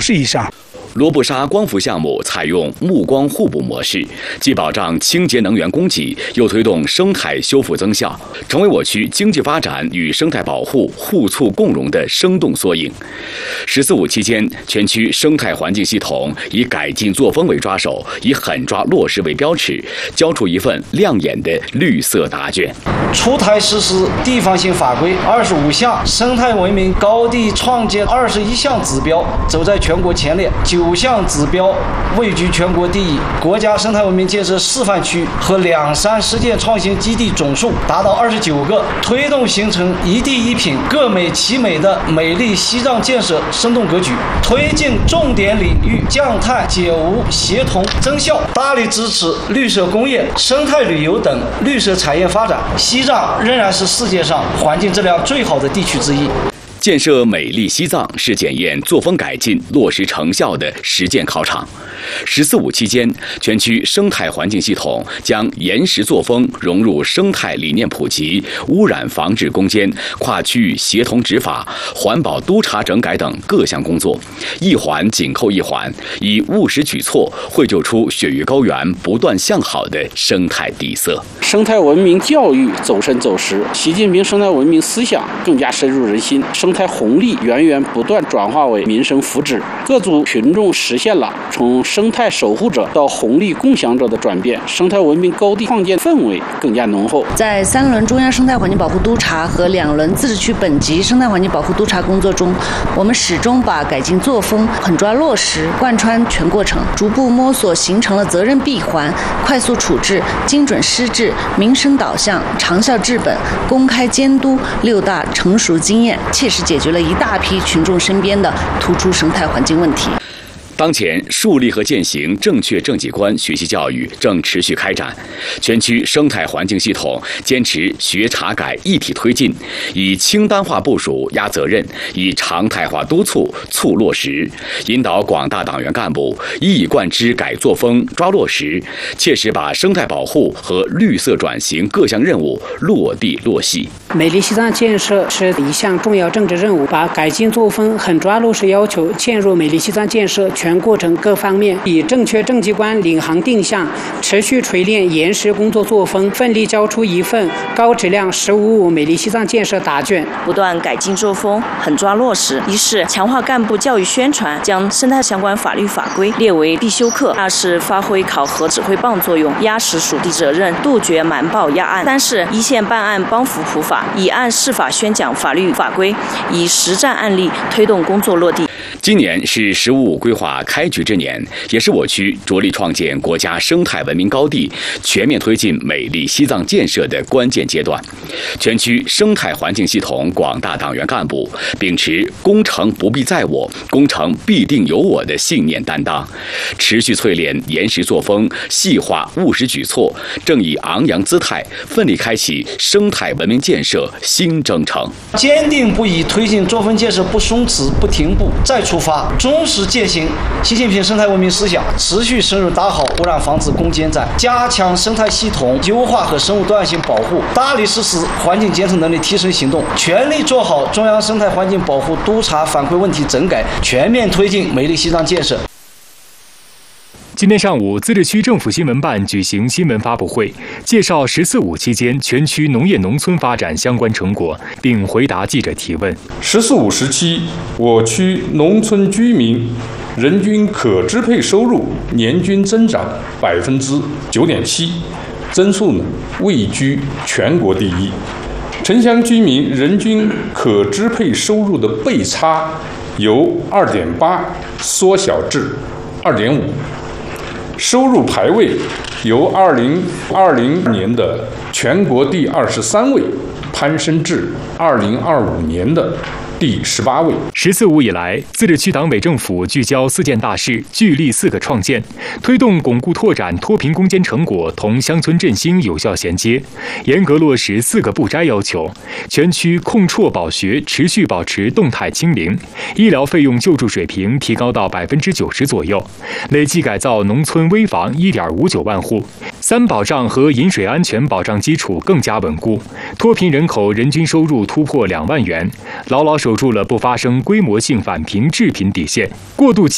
视以上。 罗布沙光伏项目采用目光互补模式，既保障清洁能源供给，又推动生态修复增效，成为我区经济发展与生态保护互促共荣的生动缩影。“14·5”期间，全区生态环境系统以改进作风为抓手，以狠抓落实为标尺，交出一份亮眼的绿色答卷。 出台实施地方性法规25项，生态文明高地创建21项指标，走在全国前列，9项指标位居全国第一。国家生态文明建设示范区和两山实践创新基地总数达到29个，推动形成一地一品、各美其美的美丽西藏建设生动格局，推进重点领域降碳解污协同增效，大力支持绿色工业、生态旅游等绿色产业发展。西藏仍然是世界上环境质量最好的地区之一。 建设美丽西藏是检验作风改进落实成效的实践考场。“14·5”期间，全区生态环境系统将岩石作风融入生态理念普及、污染防治攻坚、跨区域协同执法、环保督查整改等各项工作，一环紧扣一环，以务实举措绘就出雪域高原不断向好的生态底色。 生态文明教育走深走实，习近平生态文明思想更加深入人心，生态红利源源不断转化为民生福祉，各族群众实现了从生态守护者到红利共享者的转变，生态文明高地创建氛围更加浓厚。 在3轮中央生态环境保护督查和2轮自治区本级生态环境保护督查工作中，我们始终把改进作风狠抓落实贯穿全过程，逐步摸索形成了责任闭环、快速处置、精准施治、民生导向、长效治本、公开监督6大成熟经验，切实解决了一大批群众身边的突出生态环境问题。 当前，树立和践行正确政绩观学习教育正持续开展，全区生态环境系统坚持学查改一体推进，以清单化部署压责任，以常态化督促促落实，引导广大党员干部一以贯之改作风、抓落实，切实把生态保护和绿色转型各项任务落地落细。 美丽西藏建设是一项重要政治任务，把改进作风狠抓落实要求嵌入美丽西藏建设全过程各方面，以正确政绩观领航定向，持续锤炼严实工作作风，奋力交出一份高质量“15·5”美丽西藏建设答卷。 不断改进作风，狠抓落实。一是强化干部教育宣传，将生态相关法律法规列为必修课；二是发挥考核指挥棒作用，压实属地责任，杜绝瞒报压案；三是一线办案，帮扶普法，以案释法宣讲法律法规，以实战案例推动工作落地。 今年是“15·5”规划开局之年，也是我区着力创建国家生态文明高地、全面推进美丽西藏建设的关键阶段。全区生态环境系统广大党员干部秉持“工程不必在我，工程必定有我”的信念担当，持续淬炼严实作风，细化务实举措，正以昂扬姿态，奋力开启生态文明建设新征程。 坚定不移推进作风建设，不松弛、不停步、再出发，忠实践行习近平生态文明思想，持续深入打好污染防治攻坚战，加强生态系统优化和生物多样性保护，大力实施环境监测能力提升行动，全力做好中央生态环境保护督查反馈问题整改，全面推进美丽西藏建设。 今天上午，自治区政府新闻办举行新闻发布会，介绍“14·5”期间全区农业农村发展相关成果，并回答记者提问。 “14·5”时期，我区农村居民人均可支配收入年均增长9.7%，增速位居全国第一。城乡居民人均可支配收入的倍差由2.8缩小至2.5。收入排位由2020年的全国第23位攀升至2025年的第18位。 “14·5”以来，自治区党委政府聚焦4件大事，聚力4个创建，推动巩固拓展脱贫攻坚成果同乡村振兴有效衔接，严格落实4个不摘要求，全区控辍保学持续保持动态清零，医疗费用救助水平提高到90%左右，累计改造农村危房1.59万户，3保障和饮水安全保障基础更加稳固，脱贫人口人均收入突破2万元，牢牢守住了不发生规模性返贫致贫底线。过渡期